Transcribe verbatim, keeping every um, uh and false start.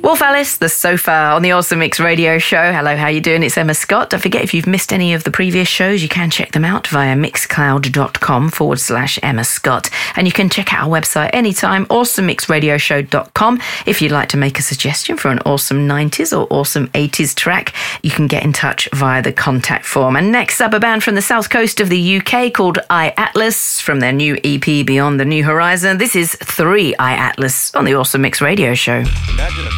Wolf Alice, The Sofa on the Awesome Mix Radio Show. Hello, how you doing? It's Emma Scott. Don't forget, if you've missed any of the previous shows, you can check them out via mixcloud.com forward slash Emma Scott. And you can check out our website anytime, awesome mix radio show dot com. If you'd like to make a suggestion for an awesome nineties or awesome eighties track, you can get in touch via the contact form. And next up, a band from the south coast of the U K called iAtlas from their new E P Beyond the New Horizon. This is three iAtlas on the Awesome Mix Radio Show. Imagine a